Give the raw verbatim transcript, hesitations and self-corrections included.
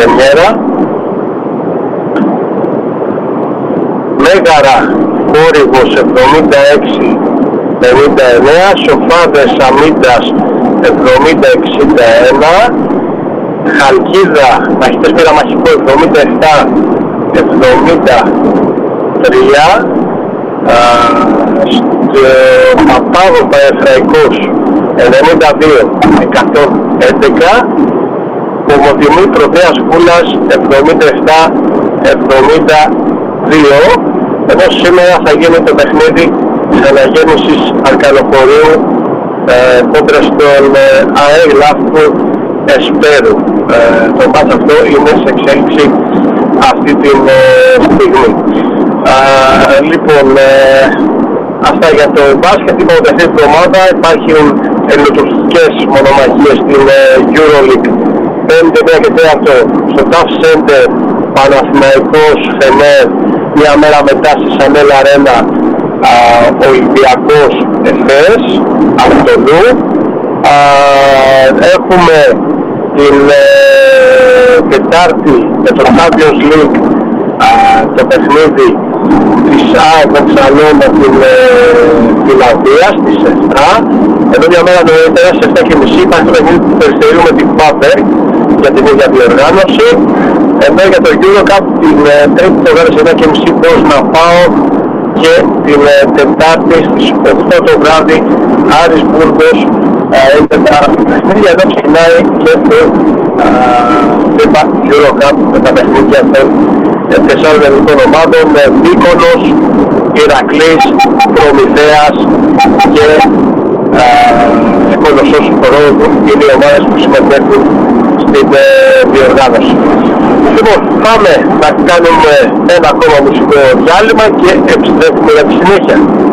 πρεμιέρα. Μέγαρα Κόρυβος εβδομήντα έξι πενήντα εννέα, Σοφάδες Αμίντας εβδομήντα εξήντα ένα, Χαλκίδα Μαχητές Πειραμαχικό εβδομήντα επτά εβδομήντα τρία, στο Παπάδο Παεφραϊκός ενενήντα δύο εκατόν έντεκα, Κομοδημήτρο Νέας Βούλας εβδομήντα επτά εβδομήντα δύο, ενώ σήμερα θα γίνει το παιχνίδι της αναγέννησης Αρκαλοχωρίου ε, κόντρα στον ε, ΑΕ Λάφκου Εσπέρου. Ε, το μάτς αυτό είναι σε εξέλιξη αυτή τη ε, στιγμή. Ε, λοιπόν, ε, αυτά για το μπάσκετ. Είπαμε ότι αυτή την εβδομάδα υπάρχουν ελληνοτουρκικές μονομαχίες στην ε, EuroLeague. πέντε μία και τέταρτο στο ταφ Center, Παναθηναϊκός Φενέρ, μια μέρα μετά στη Σανέλ Αρένα, Ολυμπιακός Εφές Αυτολού. Έχουμε την ε, Τετάρτη με το Champions League α, το παιχνίδι της ΑΕΚ Βεξαλών με την Φιλανδία στις επτά, ενώ μια μέρα νωρίτερα στις επτά και μισή υπάρχει το παιχνίδι του Περιστερίου με την Πάμπερ για την ίδια διοργάνωση, ενώ για το EuroCup την ε, τρίτη το βράδυ στις εννιά και μισή πώς να πάω και την ε, Τετάρτη στις οκτώ το βράδυ Άρης Μπούργος. Είναι τα παιχνίδια, εδώ ξεκινάει και το EuroCup με τα παιχνίδια των τεσσάρων ελληνικών ομάδων, με Μύκονος, Ηρακλής, Προμηθέας και Κολοσσός Ρόδου, είναι οι ομάδες που συμμετέχουν στην διοργάνωση. Λοιπόν, πάμε να κάνουμε ένα ακόμα μουσικό διάλειμμα και επιστρέφουμε για τη συνέχεια.